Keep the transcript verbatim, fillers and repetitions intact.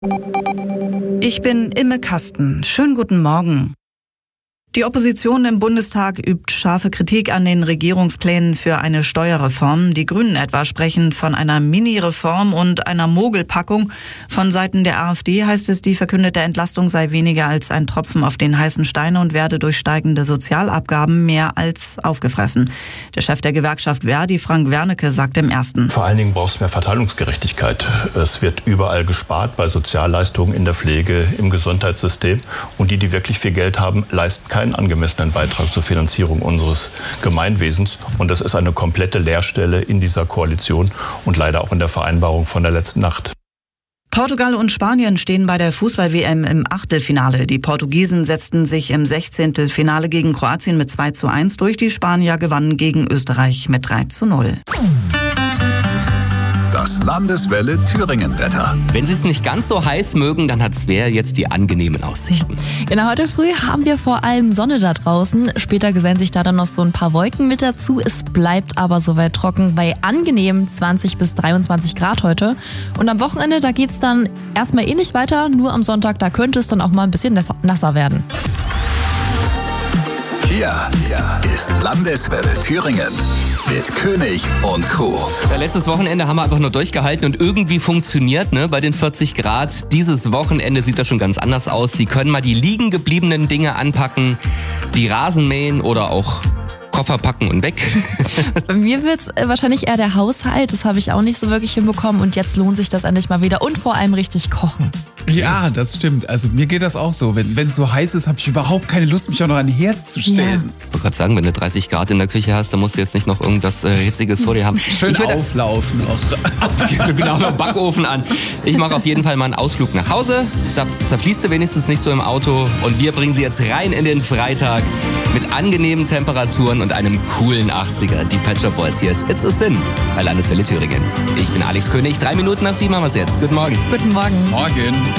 Ich bin Imme Kasten. Schönen guten Morgen. Die Opposition im Bundestag übt scharfe Kritik an den Regierungsplänen für eine Steuerreform. Die Grünen etwa sprechen von einer Mini-Reform und einer Mogelpackung. Von Seiten der AfD heißt es, die verkündete Entlastung sei weniger als ein Tropfen auf den heißen Stein und werde durch steigende Sozialabgaben mehr als aufgefressen. Der Chef der Gewerkschaft Verdi, Frank Wernicke, sagt im Ersten: Vor allen Dingen braucht es mehr Verteilungsgerechtigkeit. Es wird überall gespart, bei Sozialleistungen, in der Pflege, im Gesundheitssystem. Und die, die wirklich viel Geld haben, leisten keinen einen angemessenen Beitrag zur Finanzierung unseres Gemeinwesens. Und das ist eine komplette Leerstelle in dieser Koalition und leider auch in der Vereinbarung von der letzten Nacht. Portugal und Spanien stehen bei der Fußball-W M im Achtelfinale. Die Portugiesen setzten sich im Sechzehntelfinale gegen Kroatien mit zwei zu eins durch. Die Spanier gewannen gegen Österreich mit drei zu null. Das Landeswelle Thüringen-Wetter. Wenn Sie es nicht ganz so heiß mögen, dann hat Svea jetzt die angenehmen Aussichten. Genau, heute früh haben wir vor allem Sonne da draußen. Später gesellen sich da dann noch so ein paar Wolken mit dazu. Es bleibt aber soweit trocken bei angenehmen zwanzig bis dreiundzwanzig Grad heute. Und am Wochenende, da geht's dann erstmal ähnlich weiter. Nur am Sonntag, da könnte es dann auch mal ein bisschen nasser werden. Hier ist Landeswelle Thüringen mit König und Co. Ja, letztes Wochenende haben wir einfach nur durchgehalten und irgendwie funktioniert, ne? Bei den vierzig Grad. Dieses Wochenende sieht das schon ganz anders aus. Sie können mal die liegen gebliebenen Dinge anpacken, die Rasen mähen oder auch Koffer packen und weg. Bei mir wird es wahrscheinlich eher der Haushalt. Das habe ich auch nicht so wirklich hinbekommen. Und jetzt lohnt sich das endlich mal wieder. Und vor allem richtig kochen. Ja, das stimmt. Also mir geht das auch so. Wenn es so heiß ist, habe ich überhaupt keine Lust, mich auch noch an den Herd zu stellen. Ja. Ich wollte gerade sagen, wenn du dreißig Grad in der Küche hast, dann musst du jetzt nicht noch irgendwas äh, Hitziges vor dir haben. Schön auflaufen noch. Genau, noch Backofen an. Ich mache auf jeden Fall mal einen Ausflug nach Hause. Da zerfließt du wenigstens nicht so im Auto. Und wir bringen sie jetzt rein in den Freitag mit angenehmen Temperaturen und einem coolen achtziger. Die Pet Shop Boys, hier ist It's a Sin bei Landeswelle Thüringen. Ich bin Alex König. Drei Minuten nach sieben haben wir es jetzt. Guten Morgen. Guten Morgen. Morgen.